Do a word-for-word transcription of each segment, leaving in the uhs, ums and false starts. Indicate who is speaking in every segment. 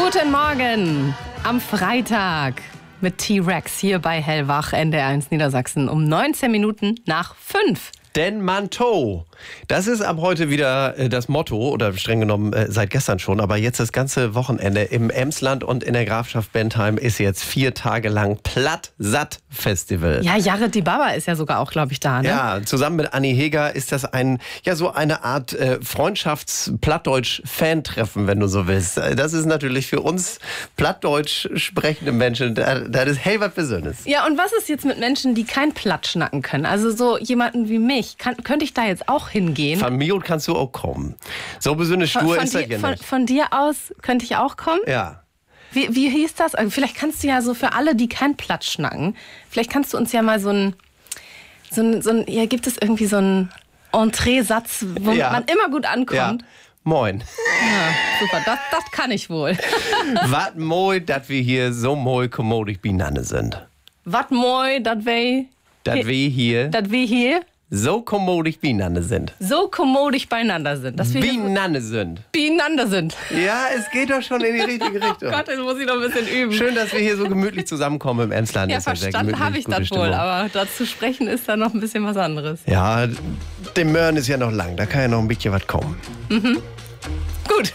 Speaker 1: Guten Morgen am Freitag mit T-Rex hier bei Hellwach, N D R eins Niedersachsen um neunzehn Minuten nach fünf.
Speaker 2: Denn Manteau, das ist ab heute wieder äh, das Motto, oder streng genommen äh, seit gestern schon, aber jetzt das ganze Wochenende im Emsland und in der Grafschaft Bentheim ist jetzt vier Tage lang Platt-Satt-Festival.
Speaker 1: Ja, Jared Di Baba ist ja sogar auch, glaube ich, da, ne?
Speaker 2: Ja, zusammen mit Anni Heger ist das ein, ja, so eine Art äh, Freundschafts-Plattdeutsch-Fan-Treffen, wenn du so willst. Das ist natürlich für uns Plattdeutsch sprechende Menschen, das, das ist hey, was Besonderes.
Speaker 1: Ja, und was ist jetzt mit Menschen, die kein Platt schnacken können? Also so jemanden wie mich. Kann, könnte ich da jetzt auch hingehen?
Speaker 2: Von mir kannst du auch kommen. So besonders stur
Speaker 1: von,
Speaker 2: ist
Speaker 1: dir,
Speaker 2: das ja
Speaker 1: von,
Speaker 2: nicht.
Speaker 1: von dir aus könnte ich auch kommen?
Speaker 2: Ja.
Speaker 1: Wie, wie hieß das? Also vielleicht kannst du ja so für alle, die kein Platt schnacken, vielleicht kannst du uns ja mal so ein, so ein, so ein ja, gibt es irgendwie so einen Entree-Satz, wo
Speaker 2: Ja.
Speaker 1: man immer gut ankommt?
Speaker 2: Ja. Moin.
Speaker 1: Ja, super, das, das kann ich wohl.
Speaker 2: Wat moi, dass wir hier so moi kommodig beieinander sind.
Speaker 1: Wat moi, dat wei,
Speaker 2: Dass wir hier
Speaker 1: dat wir hier
Speaker 2: so kommodig beieinander sind.
Speaker 1: so kommodisch beieinander sind. Dass wir hier so
Speaker 2: Beieinander sind.
Speaker 1: beieinander sind.
Speaker 2: Ja, es geht doch schon in die richtige Richtung.
Speaker 1: Oh Gott, jetzt muss ich noch ein bisschen üben.
Speaker 2: Schön, dass wir hier so gemütlich zusammenkommen im Emsland.
Speaker 1: Ja,
Speaker 2: Ist sehr
Speaker 1: verstanden
Speaker 2: gemütlich,
Speaker 1: habe ich
Speaker 2: gute
Speaker 1: das
Speaker 2: Stimmung.
Speaker 1: wohl, aber dazu sprechen ist dann noch ein bisschen was anderes.
Speaker 2: Ja, dem Möhren ist ja noch lang, da kann ja noch ein bisschen was kommen.
Speaker 1: Gut.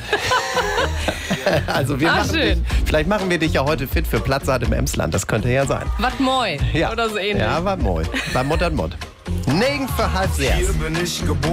Speaker 2: Also wir
Speaker 1: Ah,
Speaker 2: machen dich,
Speaker 1: schön.
Speaker 2: vielleicht machen wir dich ja heute fit für Platzsaat im Emsland, das könnte ja sein.
Speaker 1: Wat moi
Speaker 2: Ja.
Speaker 1: oder so ähnlich.
Speaker 2: Ja, war moi. War Mott an Mott. Negen für halb sechs.
Speaker 3: Hier bin ich geboren.